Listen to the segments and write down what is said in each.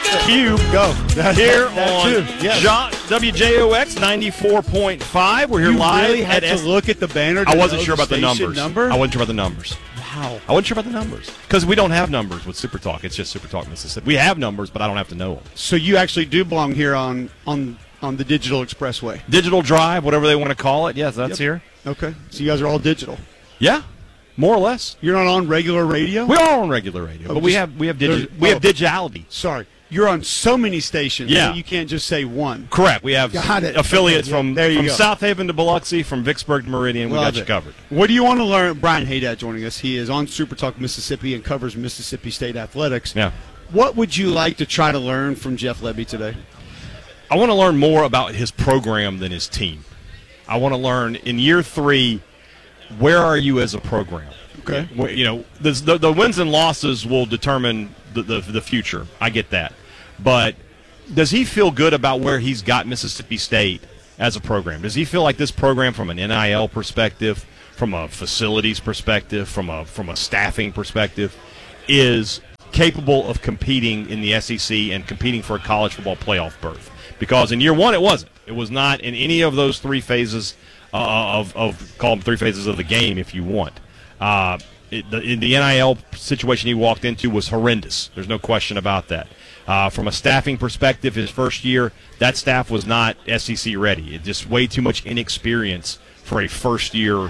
Cube. Go. Here That on too. Yes. WJOX 94.5. We're here You live really had at to look at the banner. I wasn't know sure about the station numbers. number? I wasn't sure about the numbers. Wow. I wasn't sure about the numbers because we don't have numbers with Super Talk. It's just Super Talk Mississippi. We have numbers, but I don't have to know them. So you actually do belong here on the Digital Expressway. Digital Drive, whatever they want to call it. Yes, that's here. Okay. So you guys are all digital. Yeah, more or less. You're not on regular radio? We are on regular radio, but we have digitality. Sorry. You're on so many stations Yeah. that you can't just say one. Correct. We have Got it. affiliates Okay, yeah. from There you go. South Haven to Biloxi, from Vicksburg to Meridian. We Love got you it. covered. What do you want to learn? Brian Haydad joining us. He is on Super Talk Mississippi and covers Mississippi State athletics. Yeah. What would you like to try to learn from Jeff Lebby today? I want to learn more about his program than his team. I want to learn in year 3, where are you as a program? Okay. You know, the wins and losses will determine the future. I get that. But does he feel good about where he's got Mississippi State as a program? Does he feel like this program, from an NIL perspective, from a facilities perspective, from a staffing perspective, is capable of competing in the SEC and competing for a college football playoff berth? Because in year 1 it wasn't. It was not in any of those 3 phases of call them 3 phases of the game if you want. The NIL situation he walked into was horrendous. There's no question about that. From a staffing perspective, his first year, that staff was not SEC ready. It just way too much inexperience for a first-time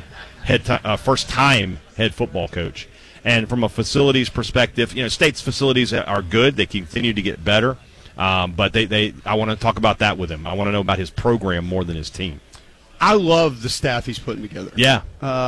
head football coach. And from a facilities perspective, you know, State's facilities are good. They continue to get better. But I want to talk about that with him. I want to know about his program more than his team. I love the staff he's putting together. Yeah.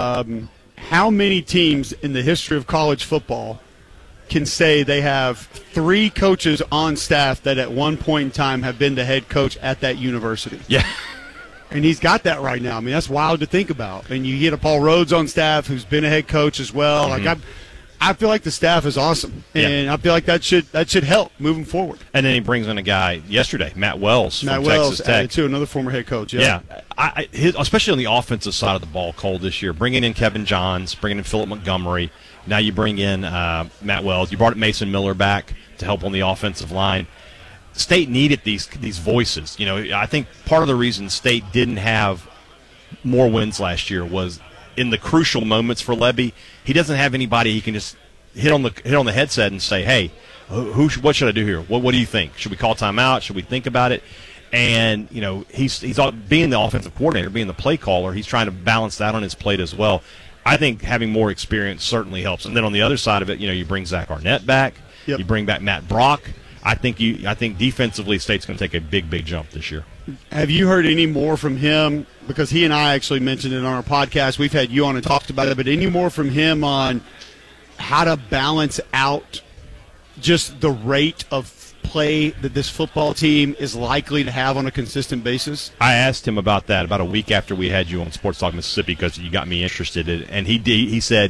How many teams in the history of college football can say they have 3 coaches on staff that at one point in time have been the head coach at that university? Yeah. And he's got that right now. I mean, that's wild to think about. And you get a Paul Rhodes on staff who's been a head coach as well. Mm-hmm. Like I feel like the staff is awesome, and I feel like that should help moving forward. And then he brings in a guy yesterday, Matt Wells from Wells Texas Tech. too, another former head coach. Yeah, especially on the offensive side of the ball, Cole, this year, bringing in Kevin Johns, bringing in Philip Montgomery. Now you bring in Matt Wells. You brought Mason Miller back to help on the offensive line. State needed these voices. You know, I think part of the reason State didn't have more wins last year was in the crucial moments for Lebby. He doesn't have anybody he can just hit on the headset and say, "Hey, what should I do here? What do you think? Should we call timeout? Should we think about it?" And you know, he's being the offensive coordinator, being the play caller. He's trying to balance that on his plate as well. I think having more experience certainly helps. And then on the other side of it, you know, you bring Zach Arnett back. Yep. You bring back Matt Brock. I think defensively, State's going to take a big jump this year. Have you heard any more from him? Because he and I actually mentioned it on our podcast. We've had you on and talked about it. But any more from him on how to balance out just the rate of play that this football team is likely to have on a consistent basis? I asked him about that about a week after we had you on Sports Talk Mississippi because you got me interested in it. And he said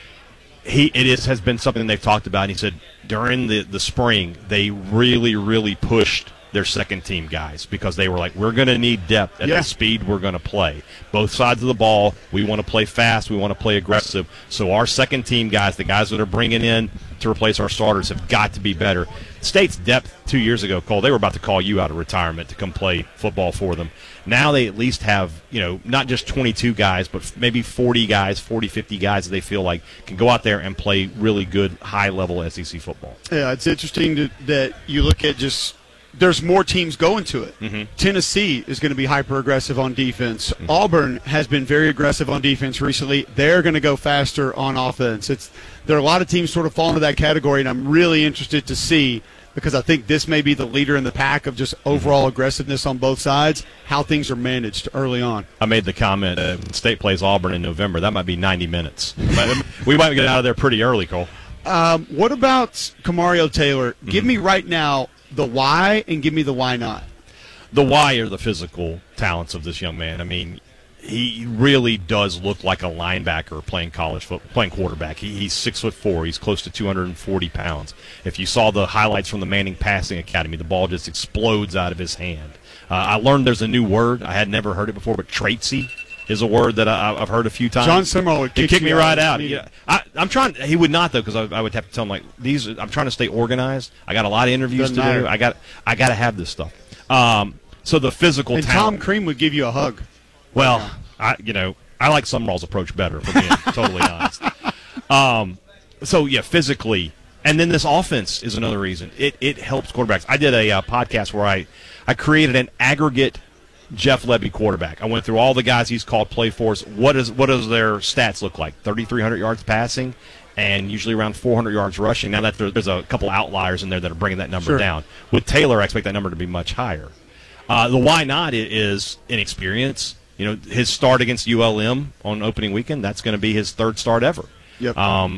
has been something they've talked about. And he said during the spring they really pushed their second team guys because they were like, we're going to need depth at the speed we're going to play. Both sides of the ball, we want to play fast, we want to play aggressive. So our second team guys, the guys that are bringing in to replace our starters, have got to be better. State's depth 2 years ago, Cole, they were about to call you out of retirement to come play football for them. Now they at least have, you know, not just 22 guys, but maybe 40 guys, 40, 50 guys that they feel like can go out there and play really good, high-level SEC football. Yeah, it's interesting that you look at just there's more teams going to it. Mm-hmm. Tennessee is going to be hyper-aggressive on defense. Mm-hmm. Auburn has been very aggressive on defense recently. They're going to go faster on offense. There are a lot of teams sort of fall into that category, and I'm really interested to see, because I think this may be the leader in the pack of just overall aggressiveness on both sides, how things are managed early on. I made the comment, when State plays Auburn in November, that might be 90 minutes. We might get out of there pretty early, Cole. What about Kamario Taylor? Mm-hmm. Give me right now the why and give me the why not. The why are the physical talents of this young man. I mean, he really does look like a linebacker playing playing quarterback. He's 6'4". He's close to 240 pounds. If you saw the highlights from the Manning Passing Academy, the ball just explodes out of his hand. I learned there's a new word. I had never heard it before, but traitsy. is a word that I've heard a few times. John Summerall would kick me right out. Yeah. I'm trying. He would not though, because I would have to tell him like these. I'm trying to stay organized. I got a lot of interviews to do. I got to have this stuff. So the physical and talent. Tom Crean would give you a hug. Well, I like Summerall's approach better, for being totally honest. So yeah, physically, and then this offense is another reason. It helps quarterbacks. I did a podcast where I created an aggregate Jeff Lebby quarterback. I went through all the guys he's called play for us. What does their stats look like? 3,300 yards passing, and usually around 400 yards rushing. Now that there's a couple outliers in there that are bringing that number down. With Taylor, I expect that number to be much higher. The why not is inexperience. His start against ULM on opening weekend, that's going to be his third start ever. Yep.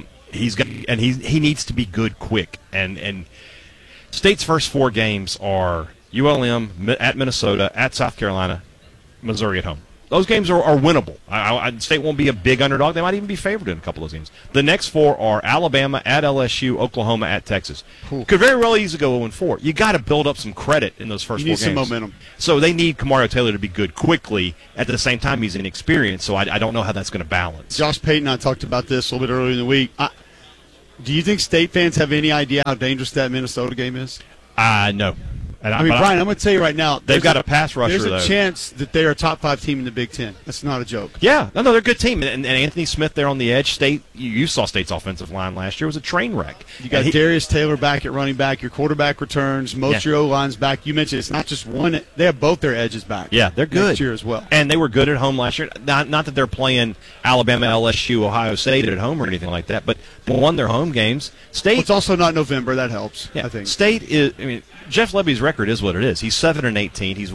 He needs to be good quick. And State's first 4 games are ULM, at Minnesota, at South Carolina, Missouri at home. Those games are winnable. State won't be a big underdog. They might even be favored in a couple of those games. The next 4 are Alabama, at LSU, Oklahoma, at Texas. Cool. Could very well easily go 0-4. You got to build up some credit in those first 4 games. You need some momentum. So they need Kamario Taylor to be good quickly. At the same time, he's inexperienced, so I don't know how that's going to balance. Josh Payton and I talked about this a little bit earlier in the week. Do you think State fans have any idea how dangerous that Minnesota game is? No. Brian, I'm going to tell you right now. They've got a pass rusher, There's a chance that they are a top 5 team in the Big Ten. That's not a joke. Yeah. No, they're a good team. And Anthony Smith there on the edge. State, you saw State's offensive line last year. It was a train wreck. You got Darius Taylor back at running back. Your quarterback returns. Most of your O-line's back. You mentioned it's not just one. They have both their edges back. Yeah, they're good. Next year as well. And they were good at home last year. Not that they're playing Alabama, LSU, Ohio State at home or anything like that, but they won their home games. State. It's also not November. That helps, I think. State is, Jeff Lebby's record is what it is. He's 7-18. He's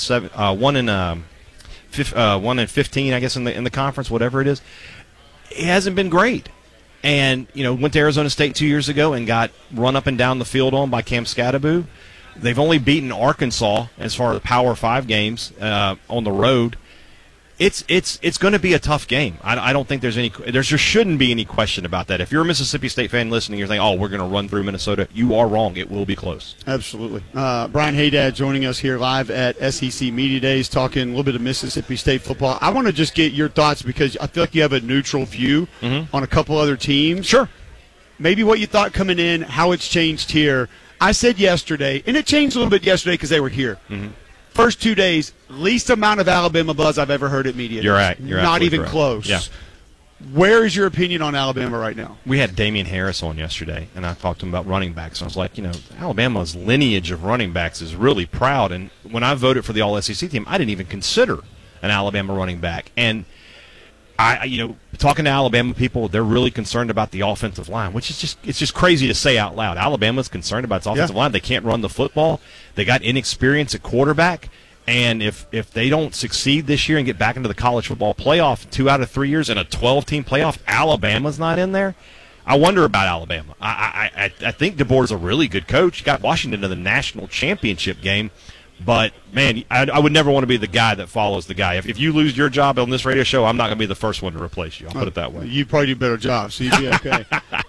1 in 15, I guess, in the conference, whatever it is. It hasn't been great, and went to Arizona State 2 years ago and got run up and down the field on by Cam Scadaboo. They've only beaten Arkansas as far as Power 5 games on the road. It's going to be a tough game. I don't think there just shouldn't be any question about that. If you're a Mississippi State fan listening, you're thinking, oh, we're going to run through Minnesota. You are wrong. It will be close. Absolutely. Brian Haydad joining us here live at SEC Media Days, talking a little bit of Mississippi State football. I want to just get your thoughts because I feel like you have a neutral view on a couple other teams. Sure. Maybe what you thought coming in, how it's changed here. I said yesterday, and it changed a little bit yesterday because they were here. First 2 days, least amount of Alabama buzz I've ever heard at media. You're right. You're not even correct. close. Yeah. Where is your opinion on Alabama right now? We had Damian Harris on yesterday, and I talked to him about running backs. I was like, Alabama's lineage of running backs is really proud. And when I voted for the All-SEC team, I didn't even consider an Alabama running back. And talking to Alabama people, they're really concerned about the offensive line, which is it's just crazy to say out loud. Alabama's concerned about its offensive line. They can't run the football. They got inexperience at quarterback. And if they don't succeed this year and get back into the college football playoff 2 out of 3 years in a 12-team playoff, Alabama's not in there. I wonder about Alabama. I think DeBoer's a really good coach. He got Washington to the national championship game. But, man, I would never want to be the guy that follows the guy. If you lose your job on this radio show, I'm not going to be the first one to replace you. I'll put it that way. You probably do a better job, so you'd be okay.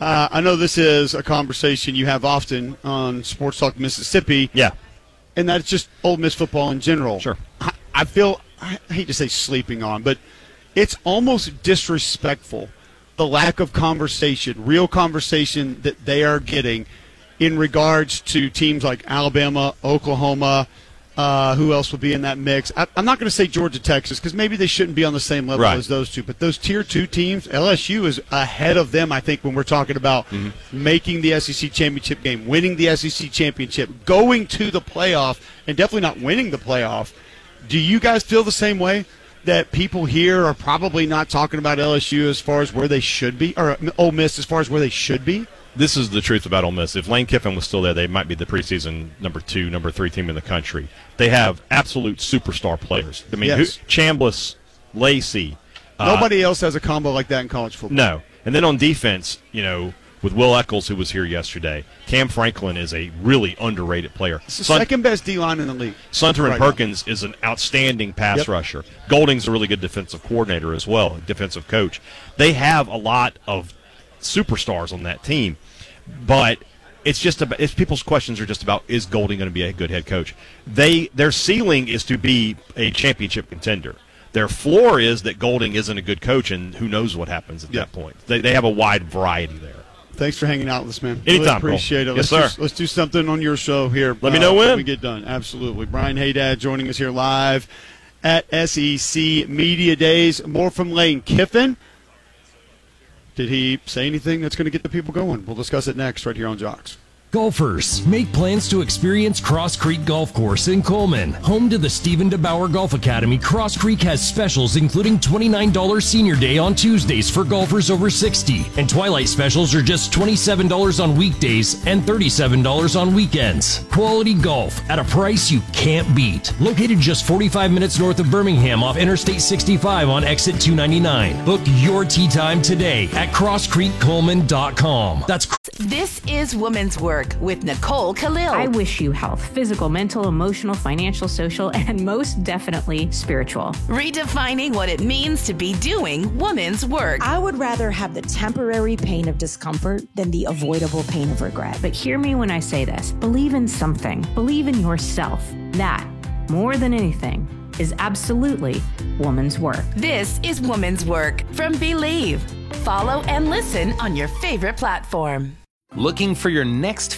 I know this is a conversation you have often on Sports Talk Mississippi. Yeah. And that's just Ole Miss football in general. Sure. I hate to say sleeping on, but it's almost disrespectful, the lack of conversation, real conversation that they are getting in regards to teams like Alabama, Oklahoma, who else would be in that mix? I'm not going to say Georgia, Texas, because maybe they shouldn't be on the same level as those two. But those Tier 2 teams, LSU is ahead of them, I think, when we're talking about making the SEC championship game, winning the SEC championship, going to the playoff, and definitely not winning the playoff. Do you guys feel the same way, that people here are probably not talking about LSU as far as where they should be, or Ole Miss as far as where they should be? This is the truth about Ole Miss. If Lane Kiffin was still there, they might be the preseason number 2, number 3 team in the country. They have absolute superstar players. I mean, Chambliss, Lacey. Nobody else has a combo like that in college football. No. And then on defense, with Will Eccles, who was here yesterday, Cam Franklin is a really underrated player. It's the second best D-line in the league. Sunter and Perkins is an outstanding pass rusher. Golding's a really good defensive coordinator as well, defensive coach. They have a lot of superstars on that team. But it's people's questions are just about, is Golding going to be a good head coach? Their ceiling is to be a championship contender. Their floor is that Golding isn't a good coach, and who knows what happens at that point. They have a wide variety there. Thanks for hanging out with us, man. Anytime, really appreciate it. Yes, sir. Let's do something on your show here. Let me know when we get done. Absolutely. Brian Haydad joining us here live at SEC Media Days. More from Lane Kiffin. Did he say anything that's going to get the people going? We'll discuss it next right here on Jocks. Golfers, make plans to experience Cross Creek Golf Course in Coleman. Home to the Stephen DeBauer Golf Academy, Cross Creek has specials including $29 Senior Day on Tuesdays for golfers over 60. And Twilight specials are just $27 on weekdays and $37 on weekends. Quality golf at a price you can't beat. Located just 45 minutes north of Birmingham off Interstate 65 on exit 299. Book your tee time today at crosscreekcoleman.com. That's This is Women's Work with Nicole Khalil. I wish you health, physical, mental, emotional, financial, social, and most definitely spiritual. Redefining what it means to be doing women's work. I would rather have the temporary pain of discomfort than the avoidable pain of regret. But hear me when I say this. Believe in something. Believe in yourself. That, more than anything, is absolutely woman's work. This is Women's Work from Believe. Follow and listen on your favorite platform. Looking for your next